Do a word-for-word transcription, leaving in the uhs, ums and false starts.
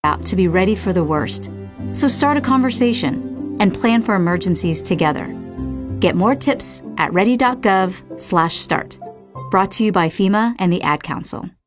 out to be ready for the worst. So start a conversation and plan for emergencies together. Get more tips at ready dot gov slash start. Brought to you by FEMA and the Ad Council.